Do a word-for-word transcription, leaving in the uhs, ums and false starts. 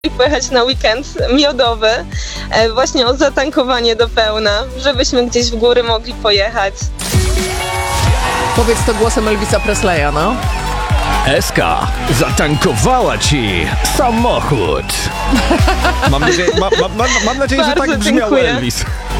pojechać na weekend miodowy, e, właśnie o zatankowanie do pełna, żebyśmy gdzieś w góry mogli pojechać. Powiedz to głosem Elvisa Presleya, no. Eska zatankowała ci samochód. Mam nadzieję, ma, ma, ma, mam nadzieję że Bardzo tak brzmiał dziękuję. Elvis.